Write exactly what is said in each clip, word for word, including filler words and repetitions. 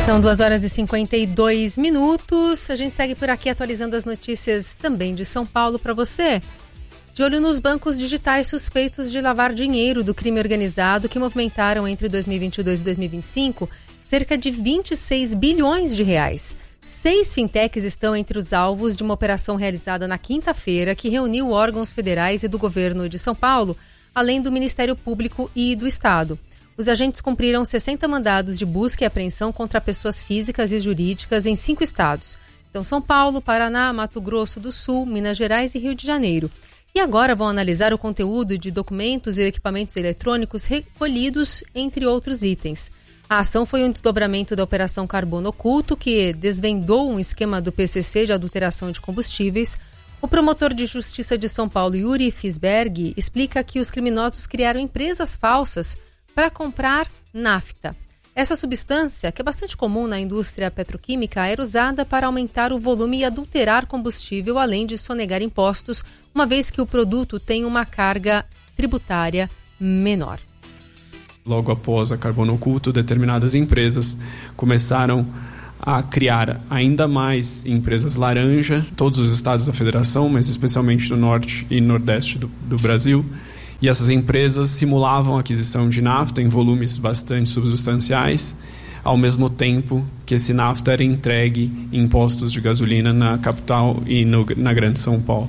São duas horas e cinquenta e dois minutos. A gente segue por aqui atualizando as notícias também de São Paulo para você. De olho nos bancos digitais suspeitos de lavar dinheiro do crime organizado que movimentaram entre dois mil e vinte e dois e dois mil e vinte e cinco cerca de vinte e seis bilhões de reais. Seis fintechs estão entre os alvos de uma operação realizada na quinta-feira que reuniu órgãos federais e do governo de São Paulo, além do Ministério Público e do Estado. Os agentes cumpriram sessenta mandados de busca e apreensão contra pessoas físicas e jurídicas em cinco estados. Então, São Paulo, Paraná, Mato Grosso do Sul, Minas Gerais e Rio de Janeiro. E agora vão analisar o conteúdo de documentos e equipamentos eletrônicos recolhidos, entre outros itens. A ação foi um desdobramento da Operação Carbono Oculto, que desvendou um esquema do P C C de adulteração de combustíveis. O promotor de justiça de São Paulo, Yuri Fisberg, explica que os criminosos criaram empresas falsas para comprar nafta. Essa substância, que é bastante comum na indústria petroquímica, era usada para aumentar o volume e adulterar combustível, além de sonegar impostos, uma vez que o produto tem uma carga tributária menor. Logo após a Carbono Oculto, determinadas empresas começaram a criar ainda mais empresas laranja, todos os estados da federação, mas especialmente do norte e nordeste do, do Brasil. E essas empresas simulavam a aquisição de nafta em volumes bastante substanciais, ao mesmo tempo que esse nafta era entregue em postos de gasolina na capital e no, na Grande São Paulo.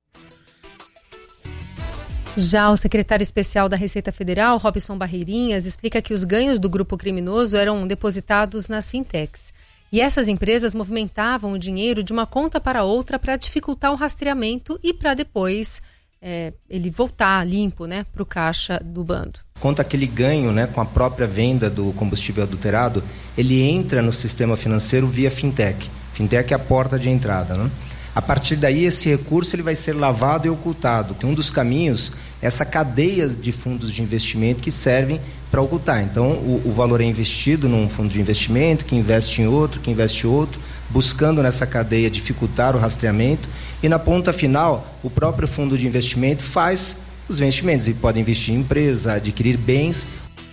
Já o secretário especial da Receita Federal, Robson Barreirinhas, explica que os ganhos do grupo criminoso eram depositados nas fintechs. E essas empresas movimentavam o dinheiro de uma conta para outra para dificultar o rastreamento e para depois é, ele voltar limpo, né, para o caixa do bando. Quanto aquele ganho, né, com a própria venda do combustível adulterado, ele entra no sistema financeiro via fintech. Fintech é a porta de entrada, né? A partir daí, esse recurso ele vai ser lavado e ocultado. Um dos caminhos é essa cadeia de fundos de investimento que servem para ocultar. Então, o, o valor é investido num fundo de investimento, que investe em outro, que investe em outro, buscando nessa cadeia dificultar o rastreamento. E na ponta final, o próprio fundo de investimento faz os investimentos. Ele pode investir em empresa, adquirir bens.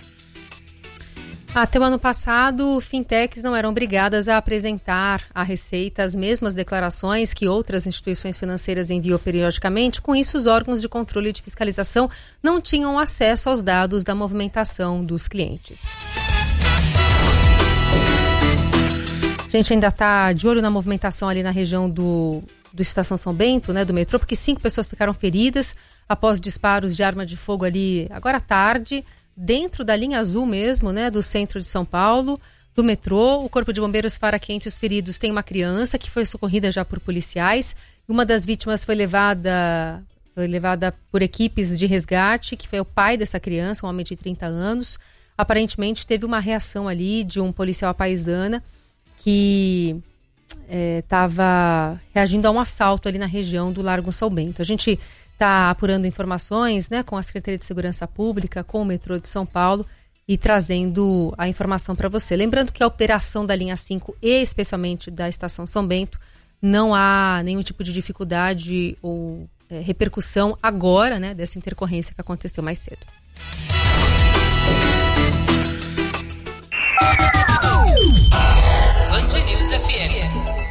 Até o ano passado, fintechs não eram obrigadas a apresentar à Receita as mesmas declarações que outras instituições financeiras enviam periodicamente. Com isso, os órgãos de controle e de fiscalização não tinham acesso aos dados da movimentação dos clientes. A gente ainda está de olho na movimentação ali na região do, do Estação São Bento, né, do metrô, porque cinco pessoas ficaram feridas após disparos de arma de fogo ali agora à tarde, dentro da linha azul mesmo, né, do centro de São Paulo, do metrô. O Corpo de Bombeiros Fara Quente, os feridos, tem uma criança que foi socorrida já por policiais. Uma das vítimas foi levada, foi levada por equipes de resgate, que foi o pai dessa criança, um homem de trinta anos. Aparentemente teve uma reação ali de um policial à paisana que estava é, reagindo a um assalto ali na região do Largo São Bento. A gente está apurando informações, né, com a Secretaria de Segurança Pública, com o metrô de São Paulo e trazendo a informação para você. Lembrando que a operação da linha cinco e especialmente da Estação São Bento não há nenhum tipo de dificuldade ou é, repercussão agora, né, dessa intercorrência que aconteceu mais cedo. Band News F M.